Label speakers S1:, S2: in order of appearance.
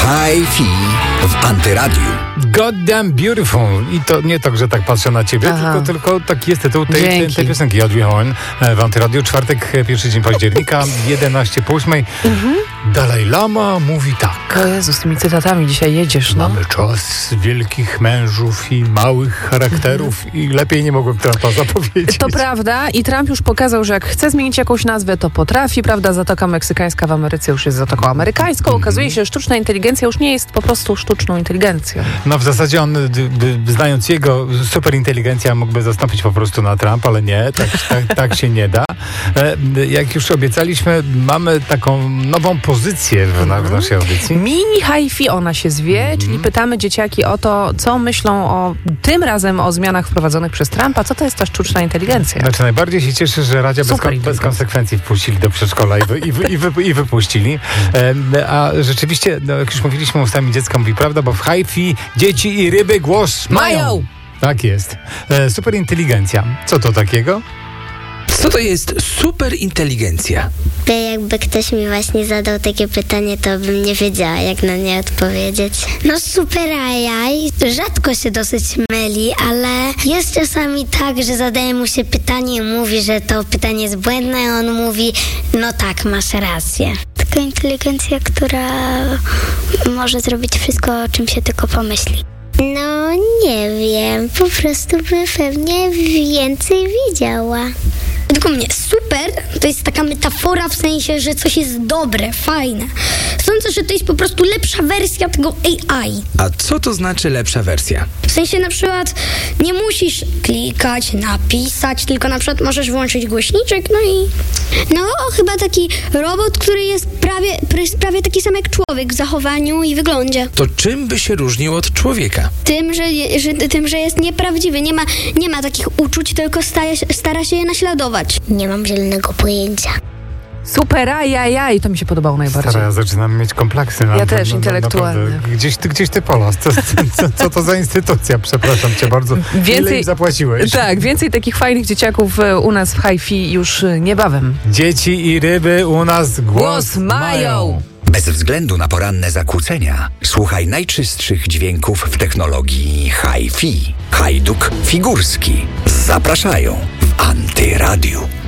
S1: Hi-Fi w Antyradiu.
S2: Goddamn Beautiful. I to nie tak, że tak patrzę na ciebie, tylko taki jest tytuł tej piosenki. Audrey Horne w Antyradiu. Czwartek, 1 dzień października, 11 po 8. Dalaj Lama mówi tak.
S3: O Jezu, z tymi cytatami dzisiaj jedziesz, no.
S2: Mamy czas wielkich mężów i małych charakterów i lepiej nie mogłem Trumpa zapowiedzieć.
S3: To prawda i Trump już pokazał, że jak chce zmienić jakąś nazwę, to potrafi, prawda? Zatoka Meksykańska w Ameryce już jest Zatoką Amerykańską. Okazuje się, że sztuczna inteligencja już nie jest po prostu sztuczną inteligencją.
S2: No w zasadzie on, znając jego, superinteligencja mógłby zastąpić po prostu na Trump, ale nie, tak się nie da. Jak już obiecaliśmy, mamy taką nową pozycję w naszej audycji.
S3: Mini Hi-Fi ona się zwie, czyli pytamy dzieciaki o to, co myślą tym razem o zmianach wprowadzonych przez Trumpa. Co to jest ta sztuczna inteligencja?
S2: Znaczy najbardziej się cieszę, że Radzia bez konsekwencji wpuścili do przedszkola i wypuścili. A rzeczywiście, jak już mówiliśmy ustami dziecka, mówi prawda, bo w Hi-Fi dzieci i ryby głos mają. Tak jest. Superinteligencja. Co to takiego?
S4: Co to jest superinteligencja?
S5: Jakby ktoś mi właśnie zadał takie pytanie, to bym nie wiedziała, jak na nie odpowiedzieć. No super AI rzadko się dosyć myli, ale jest czasami tak, że zadaje mu się pytanie i mówi, że to pytanie jest błędne, a on mówi, no tak, masz rację. Taka inteligencja, która może zrobić wszystko, o czym się tylko pomyśli. No nie wiem, po prostu by pewnie więcej wiedziała.
S6: Tylko mnie, super to jest taka metafora w sensie, że coś jest dobre, fajne. Sądzę, że to jest po prostu lepsza wersja tego AI.
S4: A co to znaczy lepsza wersja?
S6: W sensie na przykład nie musisz klikać, napisać, tylko na przykład możesz włączyć głośniczek, no i... No, chyba taki robot, który jest prawie taki sam jak człowiek w zachowaniu i wyglądzie.
S4: To czym by się różnił od człowieka?
S6: Tym, że jest nieprawdziwy, nie ma takich uczuć, tylko stara się je naśladować.
S5: Nie mam zielonego pojęcia.
S3: Super AI, to mi się podobało najbardziej.
S2: Stara, ja zaczynam mieć kompleksy.
S3: Ja też, intelektualne.
S2: Gdzieś ty Polas. Co to za instytucja? Przepraszam cię bardzo. Ile im zapłaciłeś?
S3: Tak, więcej takich fajnych dzieciaków u nas w Hi-Fi już niebawem.
S2: Dzieci i ryby u nas głos mają.
S1: Bez względu na poranne zakłócenia, słuchaj najczystszych dźwięków w technologii Hi-Fi. Hajduk Figurski. Zapraszają w Antyradiu.